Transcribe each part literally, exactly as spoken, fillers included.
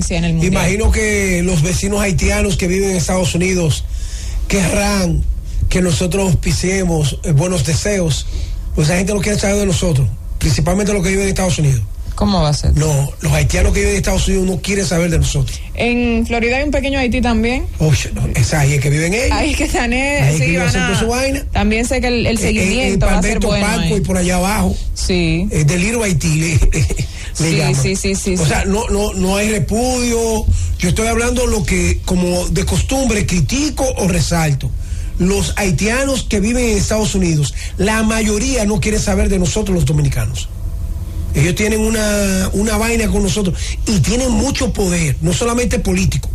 en el mundial. Imagino que los vecinos haitianos que viven en Estados Unidos querrán que nosotros auspiciemos eh, buenos deseos. Pues esa gente no quiere saber de nosotros, principalmente los que viven en Estados Unidos. ¿Cómo va a ser? No, los haitianos que viven en Estados Unidos no quieren saber de nosotros. En Florida hay un pequeño Haití también. Oye, no, esa ahí es que viven ellos. Ahí es que están, eh, ahí sí, que van a, su vaina. También sé que el, el seguimiento eh, eh, va a ser bueno. Paco y por allá abajo. Sí. Eh, del Little Haití le, le sí, llaman. sí, sí, sí. O sí. sea, no, no, no hay repudio. Yo estoy hablando lo que, como de costumbre, critico o resalto. Los haitianos que viven en Estados Unidos, la mayoría no quiere saber de nosotros los dominicanos. Ellos tienen una, una vaina con nosotros y tienen mucho poder, no solamente político,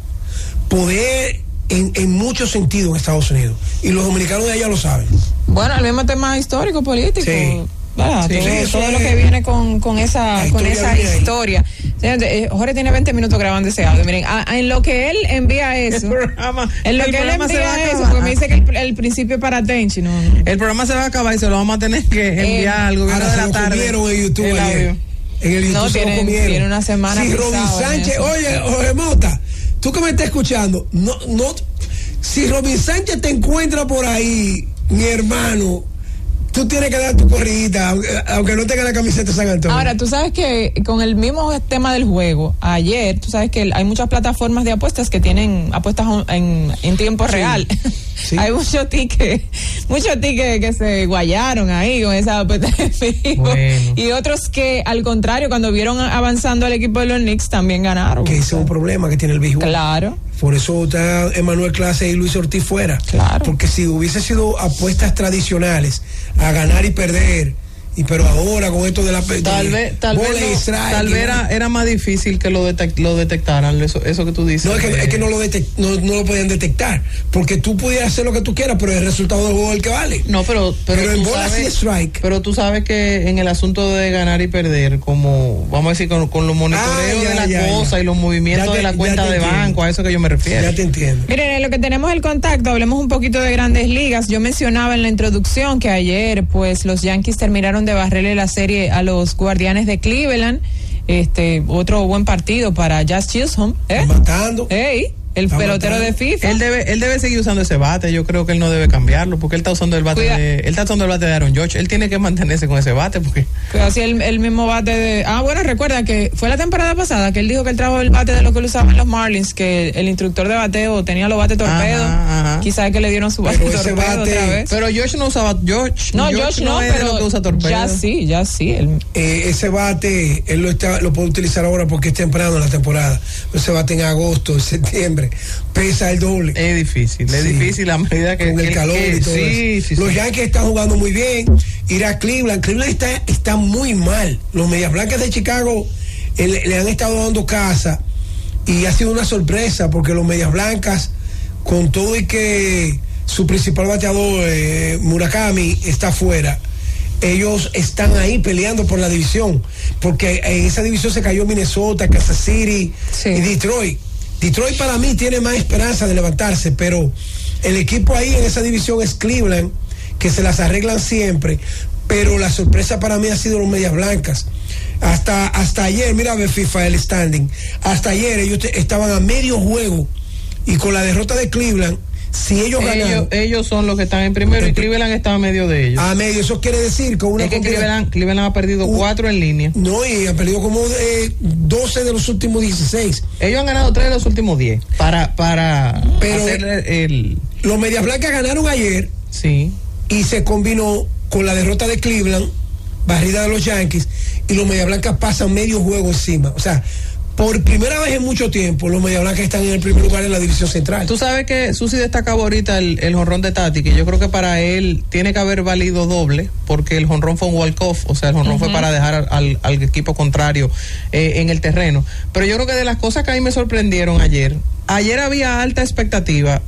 poder en, en muchos sentidos en Estados Unidos. Y los dominicanos de allá lo saben. Bueno, el mismo tema histórico, político. Sí. Ah, Sí, todo, sí, todo es, lo que viene con, con esa, con esa historia. Señores, eh, Jorge tiene veinte minutos grabando ese audio. Miren, a, a, en lo que él envía eso, el programa, en lo el que él envía eso, porque me dice que el, el principio es para Tenchi, no, no. El programa se va a acabar y se lo vamos a tener que enviar eh, al gobierno de la se tarde. Comieron en YouTube el ayer. audio. En el YouTube no, se tiene, lo comieron. tiene una semana. Si Robin Sánchez, oye, Jorge Mota, tú que me estás escuchando, no, no, si Robin Sánchez te encuentra por ahí, mi hermano, tú tienes que dar tu corridita, aunque, aunque no tenga la camiseta de San Antonio. Ahora, tú sabes que con el mismo tema del juego, ayer, tú sabes que hay muchas plataformas de apuestas que tienen apuestas en, en tiempo sí, real. Sí. Hay muchos tickets, muchos tickets que se guayaron ahí con esa apuesta de fijo. Bueno. Y otros que, al contrario, cuando vieron avanzando al equipo de los Knicks, también ganaron. Que ese es un problema que tiene el béisbol. Claro. Por eso está Emanuel Clase y Luis Ortiz fuera. Claro. Porque si hubiese sido apuestas tradicionales a ganar y perder, y pero ahora con esto de la tal de, vez tal vez no, Israel, tal vez era, era más difícil que lo, detect, lo detectaran, eso, eso que tú dices. No, es que, de... es que no, lo detect, no, no lo podían detectar, porque tú pudieras hacer lo que tú quieras, pero el resultado del juego es el que vale. No, pero pero, pero en bola sabes, sí es strike. Pero tú sabes que en el asunto de ganar y perder, como vamos a decir con, con los monitoreos ah, ya, de la ya, cosa ya. y los movimientos te, de la cuenta de entiendo. banco, a eso que yo me refiero. Ya te entiendo. Miren, en lo que tenemos el contacto, hablemos un poquito de Grandes Ligas. Yo mencionaba en la introducción que ayer, pues, los Yankees terminaron de barrerle la serie a los Guardianes de Cleveland. Este, otro buen partido para Jazz Chisholm. ¿Eh? Matando. Ey, el está pelotero matando. de FIFA. Él debe, él debe seguir usando ese bate. Yo creo que él no debe cambiarlo porque él está usando el bate de, él está usando el bate de Aaron Judge. Él tiene que mantenerse con ese bate porque. Pero así el, el mismo bate de. Ah, bueno, recuerda que fue la temporada pasada que él dijo que él trajo el bate de lo que lo usaban los Marlins, que el instructor de bateo tenía los bates torpedo. Ajá, ajá. Quizás que le dieron su bate pero torpedo bate, otra vez. Pero Josh no usaba Josh. No, Josh, Josh no, no es pero lo que usa torpedo. Ya sí, ya sí. El... Eh, ese bate él lo está, lo puede utilizar ahora porque es temprano en la temporada. Ese bate en agosto, en septiembre. Pesa el doble. Es difícil, es sí. difícil a medida que con el que, calor que, y todo sí, eso. Sí, los sí. Yankees están jugando muy bien. Ir a Cleveland, Cleveland está, está muy mal. Los Medias Blancas de Chicago eh, le, le han estado dando casa y ha sido una sorpresa porque los Medias Blancas, con todo y que su principal bateador eh, Murakami está fuera, ellos están ahí peleando por la división, porque en esa división se cayó Minnesota, Kansas City sí. y Detroit. Detroit para mí tiene más esperanza de levantarse, pero el equipo ahí en esa división es Cleveland, que se las arreglan siempre, pero la sorpresa para mí ha sido los Medias Blancas. Hasta, hasta ayer, mira a ver FIFA el standing, hasta ayer ellos te, estaban a medio juego y con la derrota de Cleveland, si ellos ganan. Ellos, ellos son los que están en primero y Cleveland está a medio de ellos. A medio, eso quiere decir que una. Es que Cleveland, Cleveland ha perdido uh, cuatro en línea. No, y ha perdido como eh, doce de los últimos dieciséis. Ellos han ganado tres de los últimos diez. Para, para Pero hacer el, el. Los Medias Blancas ganaron ayer. Sí. Y se combinó con la derrota de Cleveland, barrida de los Yankees, y los Medias Blancas pasan medio juego encima. O sea, por primera vez en mucho tiempo, los Medias Blancas están en el primer lugar en la división central. Tú sabes que Susi destacaba ahorita el, el jonrón de Tati, que yo creo que para él tiene que haber valido doble, porque el jonrón fue un walk-off, o sea, el jonrón uh-huh. fue para dejar al, al equipo contrario eh, en el terreno. Pero yo creo que de las cosas que a mí me sorprendieron ayer, ayer había alta expectativa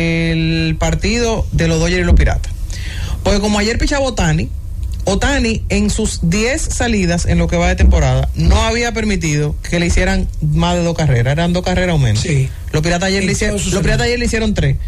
del partido de los Dodgers y los Piratas. Porque como ayer pichaba Ohtani, Ohtani en sus diez salidas en lo que va de temporada no había permitido que le hicieran más de dos carreras, eran dos carreras o menos. Sí. Los Piratas ayer, le hicieron, los Piratas ayer le hicieron tres.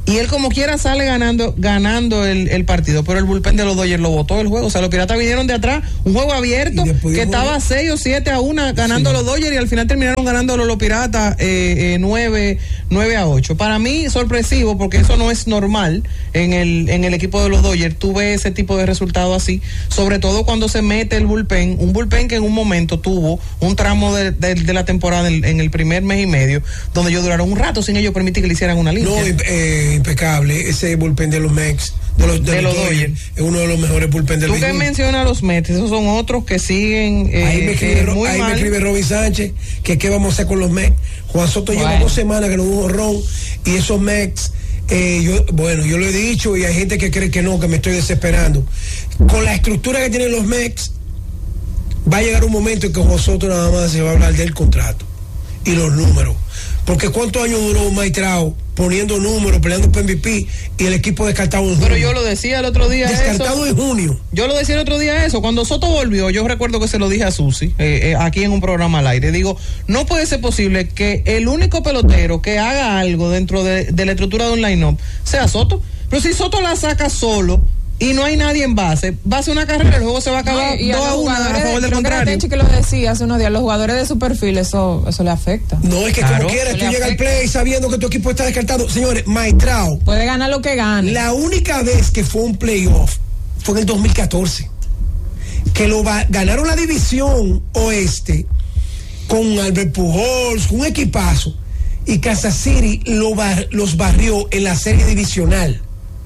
y él como quiera sale ganando ganando el, el partido, pero el bullpen de los Dodgers lo botó el juego. O sea, los Piratas vinieron de atrás, un juego abierto que estaba seis o siete a una ganando sí. los Dodgers, y al final terminaron ganando los, los Piratas eh, eh, nueve a ocho. Para mí sorpresivo, porque eso no es normal en el en el equipo de los Dodgers. Tú ves ese tipo de resultado así, sobre todo cuando se mete el bullpen, un bullpen que en un momento tuvo un tramo de, de, de la temporada en, en el primer mes y medio, donde ellos duraron un rato sin ellos permitir que le hicieran una limpia. No, eh, impecable, ese bullpen de los Mets, de los, de de los, los Dodgers, es uno de los mejores bullpen del Tú que mencionas a los Mets, esos son otros que siguen eh, ahí me escribe, eh, muy ahí mal. me escribe Robin Sánchez que qué vamos a hacer con los Mets. Juan Soto bueno. lleva dos semanas que no hubo un honrón, y esos Mets eh, yo, bueno, yo lo he dicho y hay gente que cree que no, que me estoy desesperando. Con la estructura que tienen los Mets, va a llegar un momento en que Juan Soto nada más se va a hablar del contrato y los números. Porque ¿cuántos años duró Mike Trout poniendo números, peleando por M V P, y el equipo descartado en junio? Pero yo lo decía el otro día Descartado eso. en junio. Yo lo decía el otro día eso. Cuando Soto volvió, yo recuerdo que se lo dije a Susi, eh, eh, aquí en un programa al aire. Digo, no puede ser posible que el único pelotero que haga algo dentro de, de la estructura de un line-up sea Soto. Pero si Soto la saca solo y no hay nadie en base, va a ser una carrera, el juego se va a acabar no, dos a uno a favor del contrario. Tenchi que lo decía hace unos días, los jugadores de su perfil, eso, eso le afecta. No, es que claro, como quieras, tú llegas al play sabiendo que tu equipo está descartado. Señores, Mike Trout puede ganar lo que gane. La única vez que fue un playoff fue en el dos mil catorce, que lo va, ganaron la división oeste con Albert Pujols, un equipazo, y Kansas City lo bar, los barrió en la serie divisional.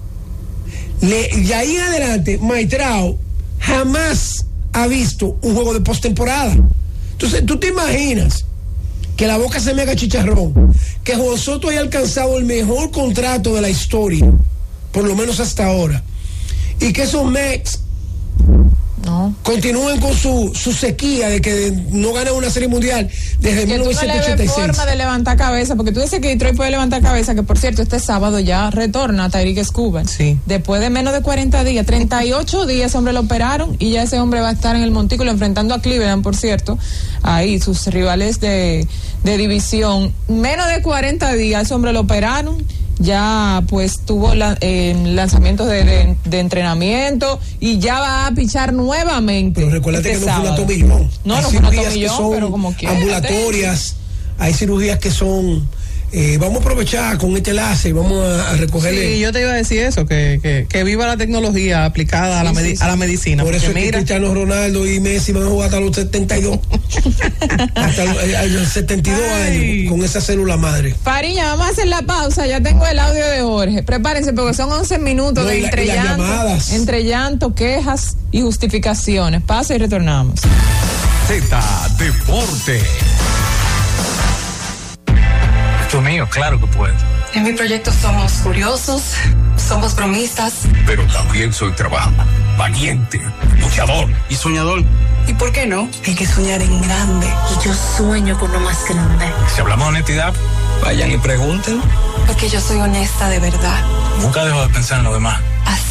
Le, y ahí en adelante, Mike Trout jamás ha visto un juego de postemporada. Entonces, tú te imaginas que la boca se me haga chicharrón, que Juan Soto haya alcanzado el mejor contrato de la historia, por lo menos hasta ahora, y que esos Mets no continúen con su, su sequía de que no ganan una serie mundial desde que mil novecientos ochenta y seis. No le ves forma de levantar cabeza, porque tú dices que Detroit puede levantar cabeza, que por cierto este sábado ya retorna Tyreek Skubal. Sí. Después de menos de cuarenta días, treinta y ocho días, hombre lo operaron, y ya ese hombre va a estar en el montículo enfrentando a Cleveland, por cierto, ahí sus rivales de, de división. Menos de cuarenta días, ese hombre lo operaron. Ya pues tuvo la, eh, lanzamientos de, de, de entrenamiento, y ya va a pichar nuevamente. Pero recuérdate este que no sábado. fue una tomillón. No, hay no fue una cirugías tomillón, que son pero como quiera, ambulatorias, hay cirugías que son eh, vamos a aprovechar con este enlace y vamos a, a recogerle. Sí, yo te iba a decir eso, que, que, que viva la tecnología aplicada a la, medi- sí, sí. a la medicina. Por eso es que Cristiano Ronaldo y Messi van a jugar hasta los setenta y dos. Hasta los, los setenta y dos Ay. años con esa célula madre. Fariña, vamos a hacer la pausa. Ya tengo el audio de Jorge. Prepárense porque son once minutos no, de la, entre, llanto, entre llanto, quejas y justificaciones. Pasa y retornamos. Z Deporte. Esto mío, claro que puedo. En mi proyecto somos curiosos, somos bromistas. Pero también soy trabajador, valiente, luchador y soñador. ¿Y por qué no? Hay que soñar en grande. Y yo sueño con lo más grande. Si hablamos de honestidad, vayan y pregunten. Porque yo soy honesta de verdad. Nunca dejo de pensar en lo demás.